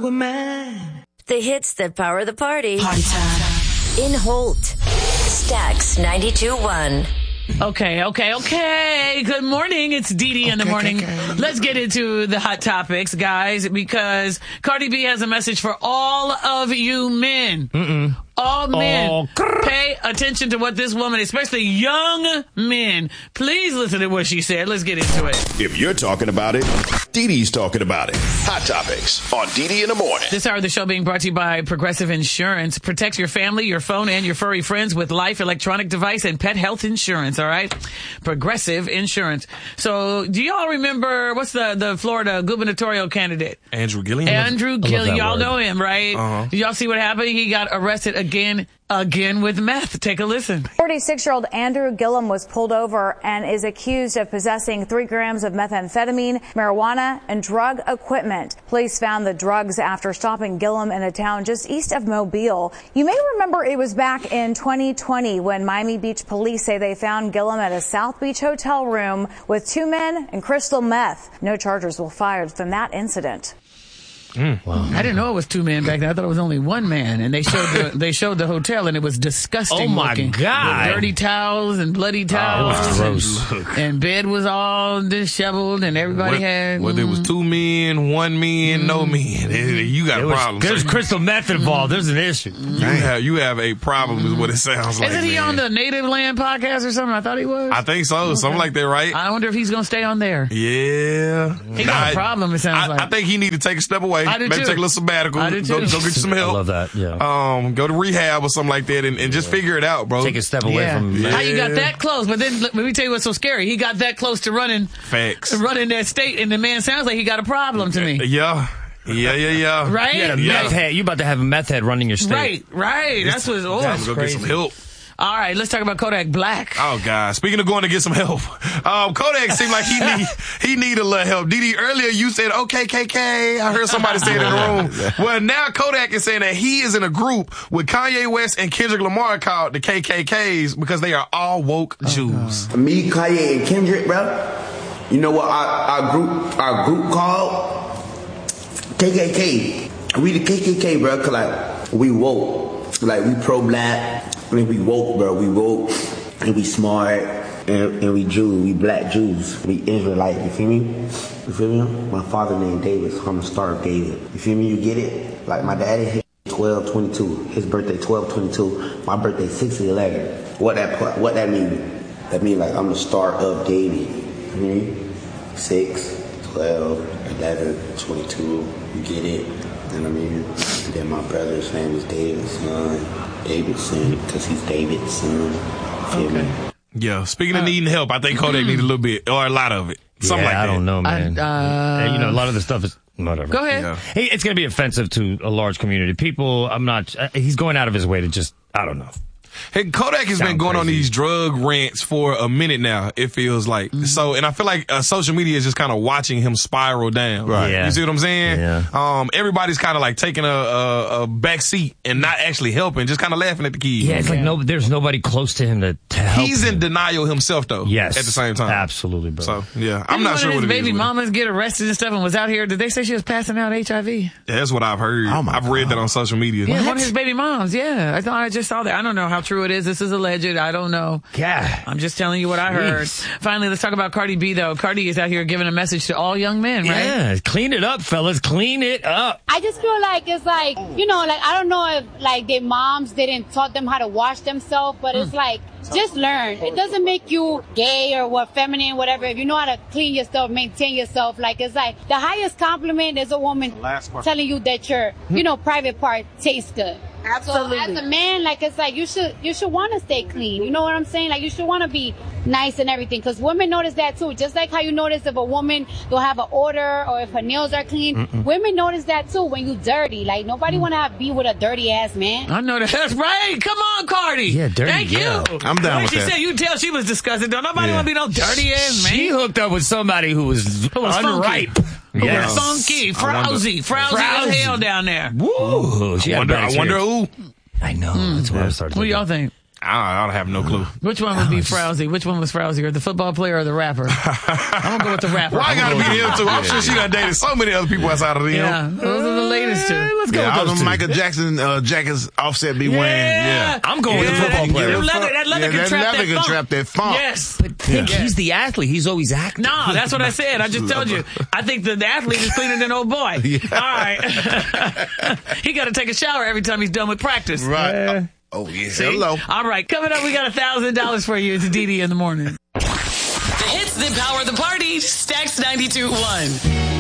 were mine. The hits that power the party. Party time. In Holt. Stax 92.1. Okay. Good morning. It's Dee Dee in the morning. Let's get into the hot topics, guys, because Cardi B has a message for all of you men. All men, pay attention to what this woman, especially young men, please listen to what she said. Let's get into it. If you're talking about it, Dee Dee's talking about it. Hot Topics on Dee Dee in the morning. This hour of the show being brought to you by Progressive Insurance. Protect your family, your phone, and your furry friends with life, electronic device, and pet health insurance, all right? Progressive Insurance. So, do y'all remember, what's the Florida gubernatorial candidate? Andrew Gillum. Andrew Gillum. Y'all know him, right? Uh-huh. Did y'all see what happened? He got arrested again with meth. Take a listen. 46-year-old Andrew Gillum was pulled over and is accused of possessing 3 grams of methamphetamine, marijuana, and drug equipment. Police found the drugs after stopping Gillum in a town just east of Mobile. You may remember it was back in 2020 when Miami Beach police say they found Gillum at a South Beach hotel room with 2 men and crystal meth. No charges were fired from that incident. Wow. I didn't know it was 2 men back then. I thought it was only 1 man. And they showed the hotel, and it was disgusting. Oh my looking. God! With dirty towels and bloody towels. It was gross. And bed was all disheveled, and everybody had. Well, there was 2 men, 1 man, no men. You got problems. There's crystal meth involved. There's an issue. You have a problem, is what it sounds like. Isn't he on the Native Land podcast or something? I thought he was. I think so. Okay. Something like that, right? I wonder if he's going to stay on there. Yeah. He got a problem, it sounds like. I think he need to take a step away. I do Maybe too. take a little sabbatical. I do too. Go get you some help. I love that, yeah. Go to rehab or something like that and just figure it out, bro. Take a step away from... How you got that close? But then, let me tell you what's so scary. He got that close to running that state, and the man sounds like he got a problem to me. Yeah. Right? You had a meth head. You about to have a meth head running your state. Right. That's what's old. Time to go get some help. All right, let's talk about Kodak Black. Oh, God. Speaking of going to get some help, Kodak seemed like he need a little help. Dee Dee, earlier you said, okay, KK. I heard somebody say it in the room. Well, now Kodak is saying that he is in a group with Kanye West and Kendrick Lamar called the KKKs because they are all woke Jews. Me, Kanye, and Kendrick, bro. You know what our group called? KKK. We the KKK, bro, cause like we woke. Like we pro-black. I mean, we woke, bro. We woke, and we smart, and we Jews. We black Jews. We Israelite. You feel me? You feel me? My father named David, so I'm the Star of David. You feel me? You get it? Like my daddy hit 12/22. His birthday 12/22. My birthday 6/11. What that mean? That mean like I'm the Star of David. You feel me? 6, 12, 11, 22. You get it? You know what I mean? And then my brother's name is David's son. David's son, because he's David's son. Feel me? Yeah, speaking of needing help, I think Kodak need a little bit, or a lot of it. Something like that. I don't know, man. A lot of the stuff is... Whatever. Go ahead. Yeah. Hey, it's going to be offensive to a large community. People, he's going out of his way to just, I don't know. Hey, Kodak has been going on these drug rants for a minute now, it feels like. So, and I feel like social media is just kind of watching him spiral down. Right. Yeah. You see what I'm saying? Yeah. Everybody's kind of like taking a back seat and not actually helping, just kind of laughing at the kids. Yeah, it's like there's nobody close to him to help He's him. in denial himself, though. Yes. At the same time. Absolutely, bro. So, yeah. I'm not sure what it is. Baby mamas get arrested and stuff and was out here. Did they say she was passing out HIV? Yeah, that's what I've heard. I've read that on social media. Yeah, one of his baby moms. Yeah. I just saw that. I don't know how true it is. This is alleged. I don't know. Yeah. I'm just telling you what I heard. Finally, let's talk about Cardi B, though. Cardi is out here giving a message to all young men, right? Yeah. Clean it up, fellas. Clean it up. I just feel like it's like, I don't know if like their moms didn't taught them how to wash themselves, but it's like, just learn. It doesn't make you gay or feminine, whatever. If you know how to clean yourself, maintain yourself, like it's like the highest compliment is a woman telling you that your, private part tastes good. Absolutely. So as a man, like it's like you should want to stay clean. You know what I'm saying? Like you should want to be nice and everything, because women notice that too. Just like how you notice if a woman will have an odor or if her nails are clean, women notice that too when you dirty. Like nobody want to be with a dirty ass man. I know that's right. Come on, Cardi. Yeah, dirty. Thank you. I'm down with she that. said you tell she was disgusting. Don't nobody want to be no dirty ass man. She hooked up with somebody who was unripe. Yes. Funky, frowsy as hell down there. Woo! I wonder who. I know. That's what I started. What do y'all think? I don't have no clue. Which one would be Frowsy? Which one was Frowsier, the football player or the rapper? I'm going to go with the rapper. Why I got to be him, too? I'm sure she done dated so many other people outside of them. Yeah, those are the latest two. Let's go with those two. Michael Jackson jackets Offset be wearing. Yeah. I'm going with the football player. That leather can trap that funk. Yes. But he's the athlete. He's always acting. No, that's what I said. I just told you. I think the athlete is cleaner than old boy. Yeah. All right. He got to take a shower every time he's done with practice. Right. Oh, yeah. See? Hello. All right. Coming up, we got $1,000 for you. It's DD in the morning. The hits that power the party. Stacks 92.1.